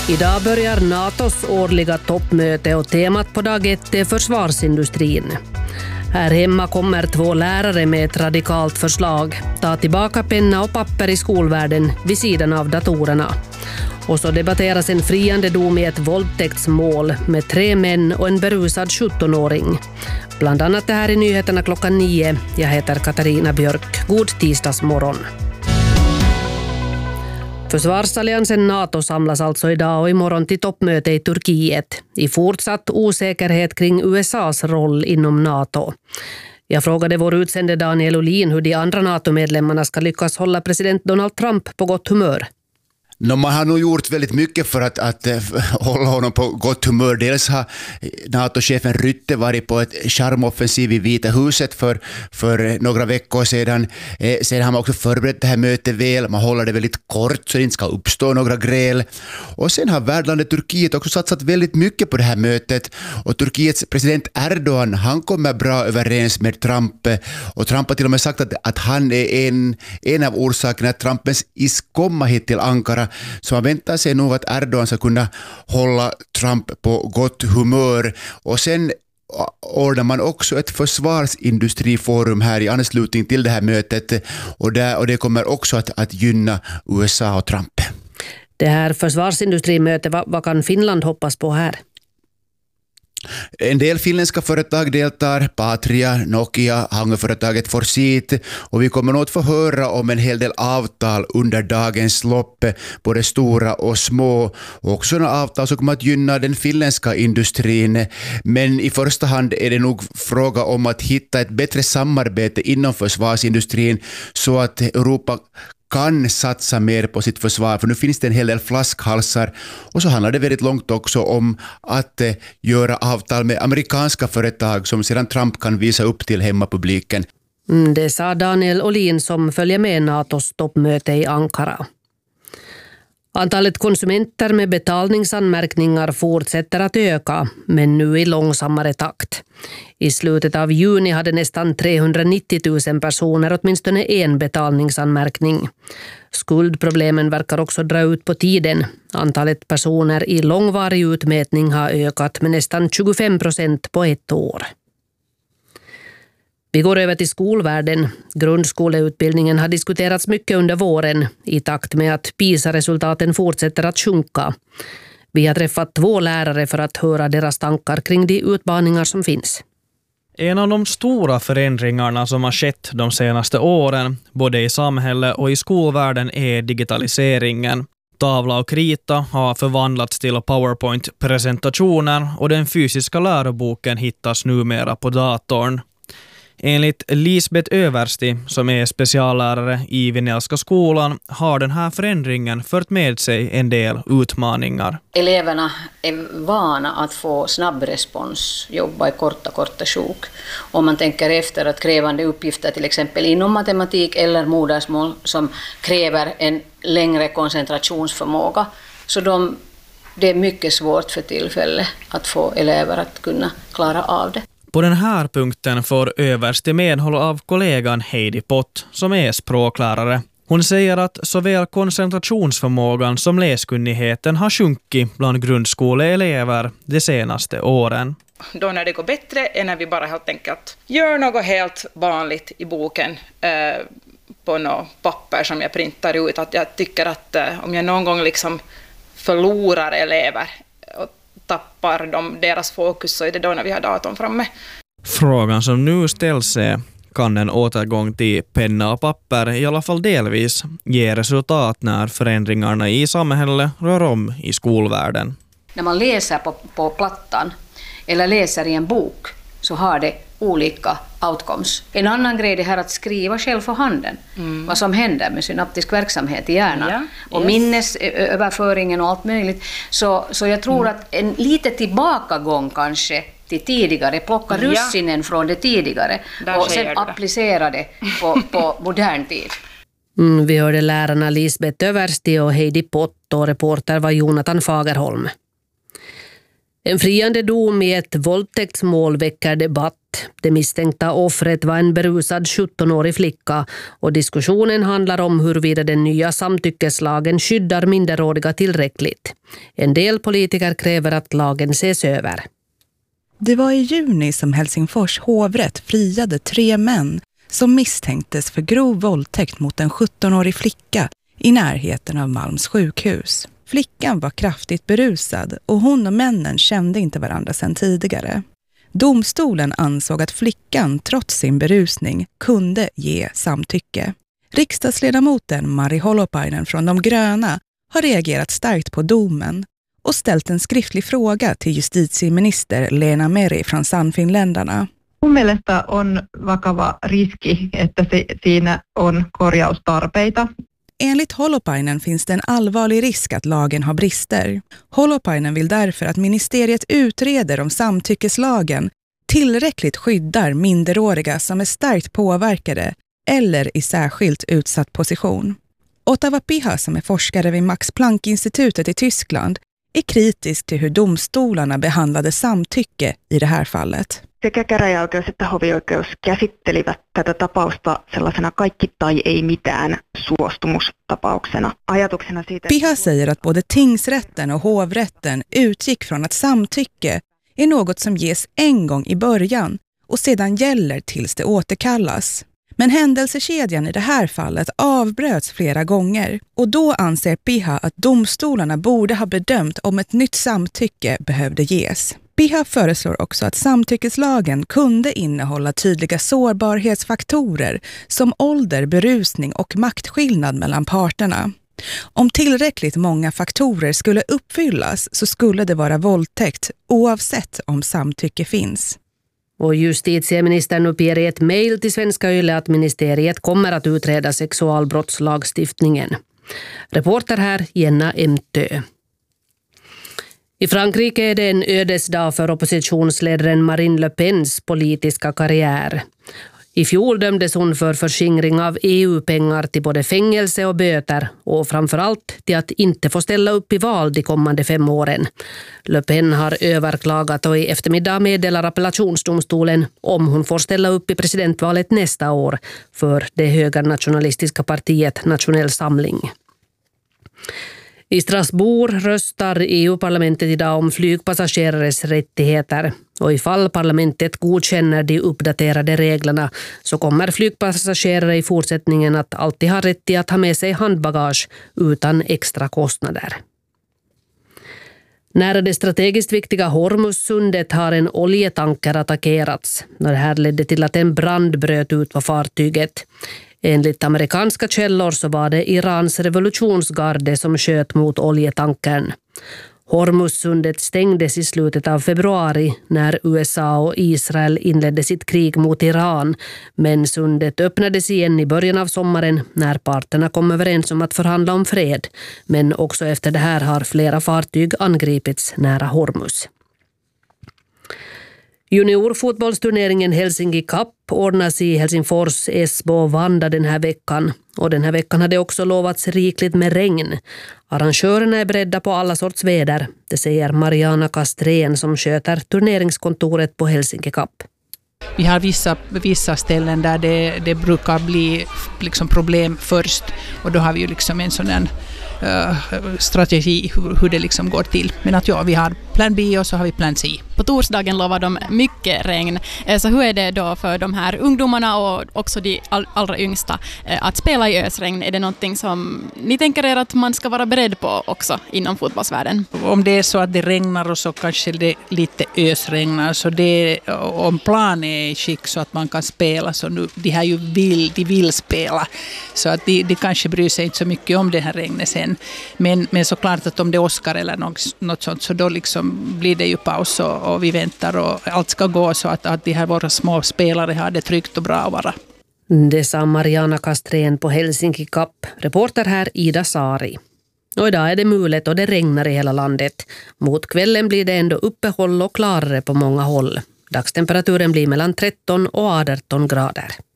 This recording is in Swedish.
Idag börjar NATOs årliga toppmöte och temat på dag 1 är försvarsindustrin. Här hemma kommer 2 lärare med ett radikalt förslag. Ta tillbaka penna och papper i skolvärlden vid sidan av datorerna. Och så debatteras en friande dom i ett våldtäktsmål med 3 män och en berusad 17-åring. Bland annat det här i nyheterna klockan 9. Jag heter Katarina Björk. God tisdagsmorgon. Försvarsalliansen NATO samlas alltså idag och imorgon till toppmöte i Turkiet i fortsatt osäkerhet kring USAs roll inom NATO. Jag frågade vår utsände Daniel Olin hur de andra NATO-medlemmarna ska lyckas hålla president Donald Trump på gott humör. Man har nog gjort väldigt mycket för att hålla honom på gott humör. Dels har NATO-chefen Rytte varit på ett charmoffensiv i Vita huset för några veckor sedan. Sen har man också förberett det här mötet väl. Man håller det väldigt kort så det inte ska uppstå några gräl. Och sen har värdlandet Turkiet också satsat väldigt mycket på det här mötet. Och Turkiets president Erdogan, han kommer bra överens med Trump. Och Trump har till och med sagt att han är en av orsakerna att Trump ens komma hit till Ankara. Så man väntar sig nog att Erdogan ska kunna hålla Trump på gott humör. Och sen ordnar man också ett försvarsindustriforum här i anslutning till det här mötet. Och det kommer också att gynna USA och Trump. Det här försvarsindustrimötet, vad kan Finland hoppas på här? En del finländska företag deltar, Patria, Nokia, hangarföretaget Forsit, och vi kommer nog att få höra om en hel del avtal under dagens lopp, både stora och små, och också sådana avtal som kommer att gynna den finländska industrin. Men i första hand är det nog fråga om att hitta ett bättre samarbete inom försvarsindustrin så att Europa kan satsa mer på sitt försvar, för nu finns det en hel del flaskhalsar. Och så handlar det väldigt långt också om att göra avtal med amerikanska företag som sedan Trump kan visa upp till hemmapubliken. Det sa Daniel Olin som följer med NATOs toppmöte i Ankara. Antalet konsumenter med betalningsanmärkningar fortsätter att öka, men nu i långsammare takt. I slutet av juni hade nästan 390 000 personer åtminstone en betalningsanmärkning. Skuldproblemen verkar också dra ut på tiden. Antalet personer i långvarig utmätning har ökat med nästan 25% på ett år. Vi går över till skolvärlden. Grundskoleutbildningen har diskuterats mycket under våren i takt med att PISA-resultaten fortsätter att sjunka. Vi har träffat 2 lärare för att höra deras tankar kring de utmaningar som finns. En av de stora förändringarna som har skett de senaste åren, både i samhället och i skolvärlden, är digitaliseringen. Tavla och krita har förvandlats till PowerPoint-presentationer och den fysiska läroboken hittas numera på datorn. Enligt Lisbeth Översti, som är speciallärare i Vinelska skolan, har den här förändringen fört med sig en del utmaningar. Eleverna är vana att få snabb respons, jobba i korta sjok. Om man tänker efter att krävande uppgifter till exempel inom matematik eller modersmål som kräver en längre koncentrationsförmåga, så det är mycket svårt för tillfället att få elever att kunna klara av det. På den här punkten får Översti medhåll av kollegan Heidi Pott, som är språklärare. Hon säger att såväl koncentrationsförmågan som läskunnigheten har sjunkit bland grundskoleelever de senaste åren. Då när det går bättre är när vi bara helt enkelt gör något helt vanligt i boken på något papper som jag printar ut. Att jag tycker att om jag någon gång liksom förlorar elever och tappar deras fokus, så är det då när vi har datorn framme. Frågan som nu ställs är: kan en återgång till penna och papper i alla fall delvis ge resultat när förändringarna i samhället rör om i skolvärlden? När man läser på plattan eller läser i en bok så har det olika outcomes. En annan grej är här att skriva själv för handen. Vad som händer med synaptisk verksamhet i hjärnan. Och minnesöverföringen och allt möjligt. Så jag tror att en lite tillbakagång kanske till tidigare, plocka russinen från det tidigare och sen applicera det på modern tid. Vi hörde lärarna Lisbeth Översti och Heidi Pott, och reporter var Jonathan Fagerholm. En friande dom i ett våldtäktsmål väcker debatt. Det misstänkta offret var en berusad 17-årig flicka och diskussionen handlar om huruvida den nya samtyckeslagen skyddar minderåriga tillräckligt. En del politiker kräver att lagen ses över. Det var i juni som Helsingfors hovrätt friade 3 män som misstänktes för grov våldtäkt mot en 17-årig flicka i närheten av Malms sjukhus. Flickan var kraftigt berusad och hon och männen kände inte varandra sedan tidigare. Domstolen ansåg att flickan trots sin berusning kunde ge samtycke. Riksdagsledamoten Mari Holopainen från De gröna har reagerat starkt på domen och ställt en skriftlig fråga till justitieminister Leena Meri från Sannfinländarna. Mun mielestä on vakava riski, että siinä on korjaustarpeita. Enligt Holopainen finns det en allvarlig risk att lagen har brister. Holopainen vill därför att ministeriet utreder om samtyckeslagen tillräckligt skyddar minderåriga som är starkt påverkade eller i särskilt utsatt position. Ottava Piha, som är forskare vid Max Planck-institutet i Tyskland, är kritisk till hur domstolarna behandlade samtycke i det här fallet. Sekä käräjäoikeus että hovioikeus käsittelivät tätä tapausta sellaisena kaikki tai ei mitään suostumustapauksena. Ajatuksena siitä... Piha säger att både tingsrätten och hovrätten utgick från att samtycke är något som ges en gång i början och sedan gäller tills det återkallas. Men händelsekedjan i det här fallet avbröts flera gånger och då anser Piha att domstolarna borde ha bedömt om ett nytt samtycke behövde ges. Piha föreslår också att samtyckeslagen kunde innehålla tydliga sårbarhetsfaktorer som ålder, berusning och maktskillnad mellan parterna. Om tillräckligt många faktorer skulle uppfyllas så skulle det vara våldtäkt oavsett om samtycke finns. Och justitieministern uppger i ett mejl till Svenska Yle att ministeriet kommer att utreda sexualbrottslagstiftningen. Reporter här Jenna Emtö. I Frankrike är det en ödesdag för oppositionsledaren Marine Le Pens politiska karriär. I fjol dömdes hon för förskingring av EU-pengar till både fängelse och böter och framförallt till att inte få ställa upp i val de kommande 5 åren. Le Pen har överklagat och i eftermiddag meddelar appellationsdomstolen om hon får ställa upp i presidentvalet nästa år för det högernationalistiska partiet Nationell Samling. I Strasbourg röstar EU-parlamentet idag om flygpassagerares rättigheter och ifall parlamentet godkänner de uppdaterade reglerna så kommer flygpassagerare i fortsättningen att alltid ha rätt till att ha med sig handbagage utan extra kostnader. Nära det strategiskt viktiga Hormuzsundet har en oljetanker attackerats. Det här ledde till att en brand bröt ut på fartyget. Enligt amerikanska källor så var det Irans revolutionsgarde som sköt mot oljetankern. Hormuzsundet stängdes i slutet av februari när USA och Israel inledde sitt krig mot Iran, men sundet öppnades igen i början av sommaren när parterna kom överens om att förhandla om fred, men också efter det här har flera fartyg angripits nära Hormuz. Juniorfotbollsturneringen Helsinki Cup ordnas i Helsingfors, Esbo och Vanda den här veckan. Och den här veckan hade också lovats rikligt med regn. Arrangörerna är beredda på alla sorts väder. Det säger Mariana Kastrén som sköter turneringskontoret på Helsinki Cup. Vi har vissa ställen där det brukar bli liksom problem först och då har vi ju liksom en sån här strategi hur det liksom går till. Men att ja, vi har plan B och så har vi plan C. På torsdagen lovar de mycket regn. Så hur är det då för de här ungdomarna och också de allra yngsta att spela i ösregn? Är det någonting som ni tänker er att man ska vara beredd på också inom fotbollsvärlden? Om det är så att det regnar och så kanske det lite ösregnar så det, om plan är i skick så att man kan spela så nu, de vill spela så att de kanske bryr sig inte så mycket om det här regnet sen. Men såklart att om det åskar eller något sånt så då liksom blir det ju paus och vi väntar och allt ska gå så att de här våra små spelare har det tryggt och bra att vara. Det sa Mariana Kastrén på Helsinki Cup. Reporter här Ida Sari. Och idag är det mulet och det regnar i hela landet. Mot kvällen blir det ändå uppehåll och klarare på många håll. Dagstemperaturen blir mellan 13 och 18 grader.